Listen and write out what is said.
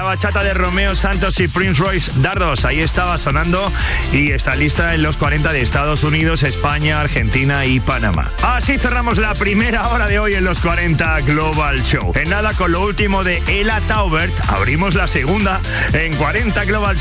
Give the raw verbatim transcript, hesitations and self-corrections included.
bachata de Romeo Santos y Prince Royce, Dardos. Ahí estaba sonando y está lista en los cuarenta de Estados Unidos, España, Argentina y Panamá. Así cerramos la primera hora de hoy en los cuarenta Global Show. En nada, con lo último de Ella Taubert, abrimos la segunda en cuarenta Global